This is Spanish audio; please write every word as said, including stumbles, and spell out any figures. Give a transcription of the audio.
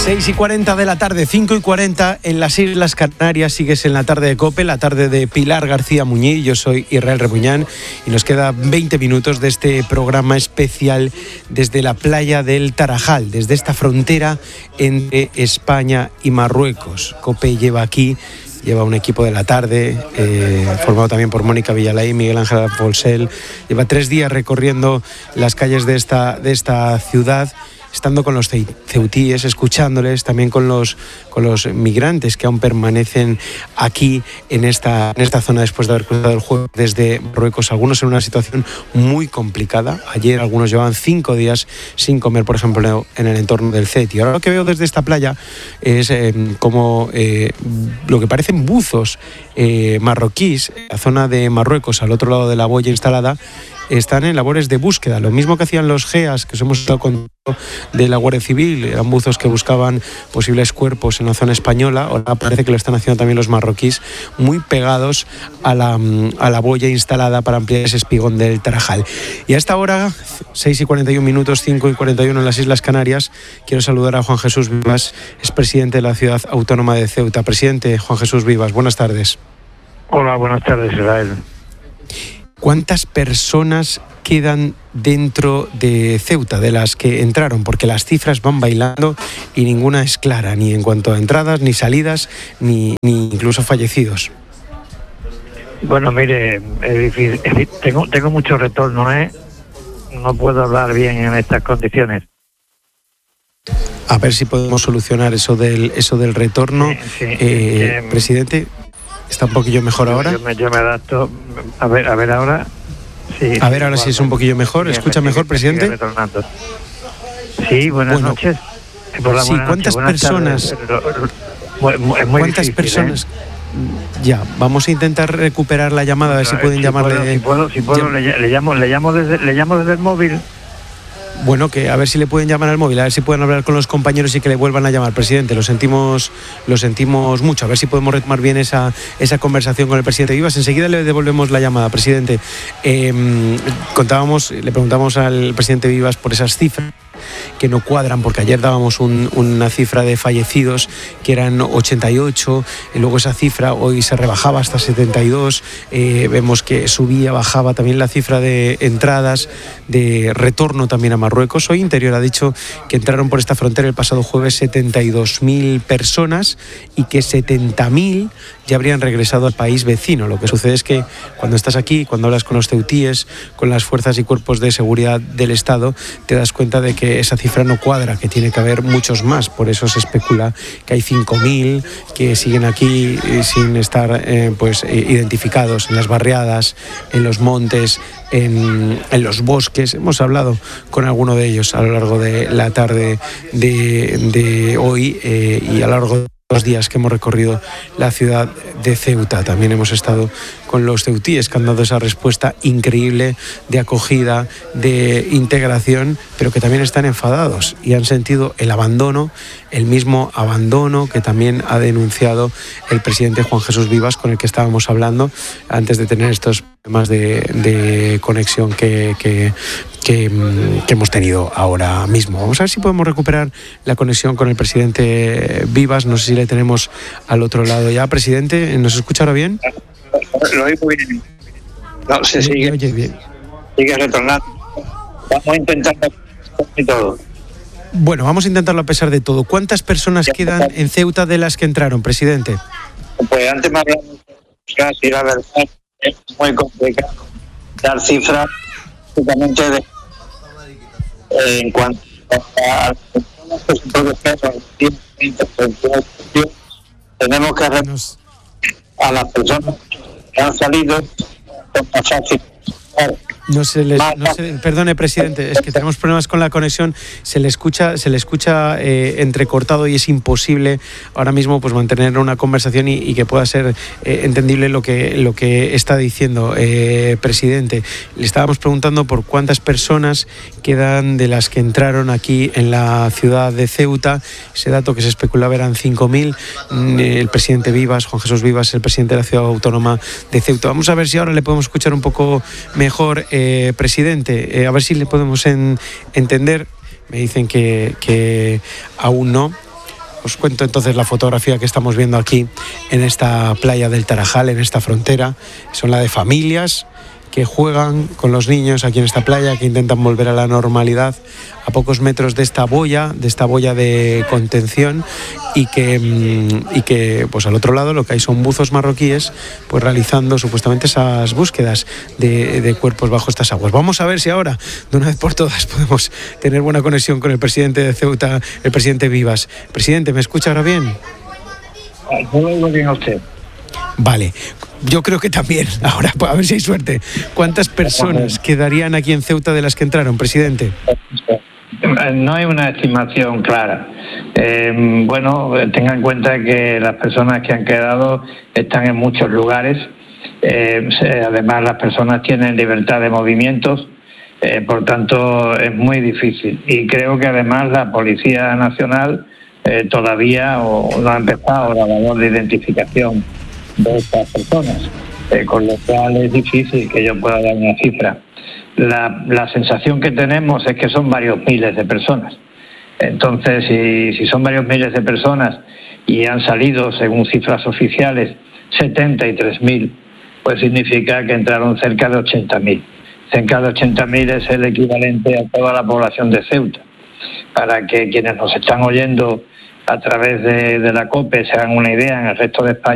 seis y cuarenta de la tarde, cinco y cuarenta en las Islas Canarias. Sigues en la tarde de COPE, la tarde de Pilar García Muñiz. Yo soy Israel Rebuñán y nos queda veinte minutos de este programa especial desde la playa del Tarajal, desde esta frontera entre España y Marruecos. COPE lleva aquí, lleva un equipo de la tarde, eh, formado también por Mónica Villalay, Miguel Ángel Polsel. Lleva tres días recorriendo las calles de esta, de esta ciudad, estando con los ceutíes, escuchándoles, también con los, con los migrantes que aún permanecen aquí en esta, en esta zona después de haber cruzado el jueves desde Marruecos, algunos en una situación muy complicada. Ayer algunos llevaban cinco días sin comer, por ejemplo, en el entorno del Ceti. Ahora lo que veo desde esta playa es eh, como eh, lo que parecen buzos eh, marroquíes, la zona de Marruecos, al otro lado de la boya instalada, están en labores de búsqueda, lo mismo que hacían los GEAS, que os hemos estado contando, de la Guardia Civil. Eran buzos que buscaban posibles cuerpos en la zona española. Ahora parece que lo están haciendo también los marroquíes, muy pegados a la, a la boya instalada para ampliar ese espigón del Tarajal. Y a esta hora, seis y cuarenta y un minutos, cinco y cuarenta y uno en las Islas Canarias, quiero saludar a Juan Jesús Vivas, es presidente de la Ciudad Autónoma de Ceuta. Presidente Juan Jesús Vivas, buenas tardes. Hola, buenas tardes, Israel. ¿Cuántas personas quedan dentro de Ceuta, de las que entraron? Porque las cifras van bailando y ninguna es clara, ni en cuanto a entradas, ni salidas, ni, ni incluso fallecidos. Bueno, mire, es difícil, es difícil. Tengo, tengo mucho retorno, ¿eh? No puedo hablar bien en estas condiciones. A ver si podemos solucionar eso del, eso del retorno. Sí, sí, eh, eh, presidente, ¿está un poquillo mejor ahora? Yo me, yo me adapto. A ver, a ver ahora. Sí, a ver ahora sí, si es un poquillo mejor. ¿Escucha me, mejor, me, presidente? Me sí, buenas bueno, noches. Por la sí, buena ¿cuántas noche, personas? Muy, muy ¿Cuántas difícil, personas? ¿eh? Ya, vamos a intentar recuperar la llamada, a ver si pueden si llamarle. Puedo, si puedo, si puedo le, le llamo, le llamo desde, le llamo desde el móvil. Bueno, que a ver si le pueden llamar al móvil, a ver si pueden hablar con los compañeros y que le vuelvan a llamar, presidente. Lo sentimos, lo sentimos mucho. A ver si podemos retomar bien esa, esa conversación con el presidente Vivas. Enseguida le devolvemos la llamada, presidente. Eh, contábamos, le preguntamos al presidente Vivas por esas cifras que no cuadran, porque ayer dábamos un, una cifra de fallecidos que eran ochenta y ocho, y luego esa cifra hoy se rebajaba hasta setenta y dos, eh, vemos que subía, bajaba también la cifra de entradas, de retorno también a Marruecos. Hoy Interior ha dicho que entraron por esta frontera el pasado jueves setenta y dos mil personas y que setenta mil ya habrían regresado al país vecino. Lo que sucede es que cuando estás aquí, cuando hablas con los ceutíes, con las fuerzas y cuerpos de seguridad del Estado, te das cuenta de que esa cifra no cuadra, que tiene que haber muchos más. Por eso se especula que hay cinco mil que siguen aquí eh, sin estar eh, pues eh, identificados en las barriadas, en los montes, en, en los bosques. Hemos hablado con alguno de ellos a lo largo de la tarde de, de hoy eh, y a lo largo de los días que hemos recorrido la ciudad de Ceuta. También hemos estado con los ceutíes, que han dado esa respuesta increíble de acogida, de integración, pero que también están enfadados y han sentido el abandono, el mismo abandono que también ha denunciado el presidente Juan Jesús Vivas, con el que estábamos hablando antes de tener estos problemas de, de conexión que, que, que, que hemos tenido ahora mismo. Vamos a ver si podemos recuperar la conexión con el presidente Vivas. No sé si le tenemos al otro lado ya. Presidente, ¿nos escucha ahora bien? Lo oigo bien. No, se sigue, oye bien. Sigue retornando. Vamos a intentarlo y todo. Bueno, vamos a intentarlo a pesar de todo. ¿Cuántas personas quedan en Ceuta de las que entraron, presidente? Pues antes me hablamos casi, la verdad, es muy complicado dar cifras justamente de, eh, en cuanto a tenemos que arreglar a las personas que han salido con más fácil. No se les, no se, perdone, presidente, es que tenemos problemas con la conexión. Se le escucha, se le escucha eh, entrecortado y es imposible ahora mismo pues mantener una conversación y, y que pueda ser eh, entendible lo que lo que está diciendo, eh, presidente. Le estábamos preguntando por cuántas personas quedan de las que entraron aquí en la ciudad de Ceuta. Ese dato que se especulaba eran cinco mil. El presidente Vivas, Juan Jesús Vivas, el presidente de la ciudad autónoma de Ceuta. Vamos a ver si ahora le podemos escuchar un poco mejor. Eh, presidente, eh, a ver si le podemos en, entender. Me dicen que, que aún no. Os cuento entonces la fotografía que estamos viendo aquí en esta playa del Tarajal, en esta frontera. Son la de familias que juegan con los niños aquí en esta playa, que intentan volver a la normalidad a pocos metros de esta boya, de esta boya de contención, y que, y que pues al otro lado lo que hay son buzos marroquíes pues realizando supuestamente esas búsquedas de, de cuerpos bajo estas aguas. Vamos a ver si ahora, de una vez por todas, podemos tener buena conexión con el presidente de Ceuta, el presidente Vivas. Presidente, ¿me escucha ahora bien? Yo lo oigo bien a usted. Vale, yo creo que también. Ahora, a ver si hay suerte. ¿Cuántas personas quedarían aquí en Ceuta de las que entraron, presidente? No hay una estimación clara. Eh, bueno, tenga en cuenta que las personas que han quedado están en muchos lugares. Eh, además, las personas tienen libertad de movimientos. Eh, por tanto, es muy difícil. Y creo que además la Policía Nacional eh, todavía o, no ha empezado la labor de identificación de estas personas, eh, con lo cual es difícil que yo pueda dar una cifra. La, la sensación que tenemos es que son varios miles de personas. Entonces, si, si son varios miles de personas y han salido, según cifras oficiales, setenta y tres mil, pues significa que entraron cerca de ochenta mil. Cerca de ochenta mil es el equivalente a toda la población de Ceuta. Para que quienes nos están oyendo a través de, de la COPE se hagan una idea, en el resto de España